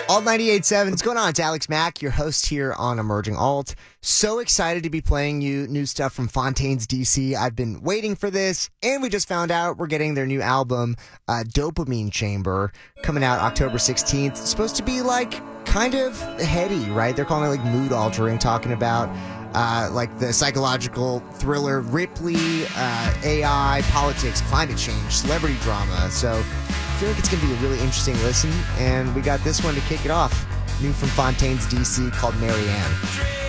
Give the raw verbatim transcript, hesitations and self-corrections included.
Alt ninety-eight point seven. What's going on? It's Alex Mack, your host here on Emerging Alt. So excited to be playing you new stuff from Fontaines D C. I've been waiting for this, and we just found out we're getting their new album, uh, Dopamine Chamber, coming out October sixteenth. It's supposed to be like kind of heady, right? They're calling it like mood altering, talking about uh, like the psychological thriller Ripley, uh, A I, politics, climate change, celebrity drama. So I feel like it's going to be a really interesting listen, and we got this one to kick it off. New from Fontaines D C called Marianne.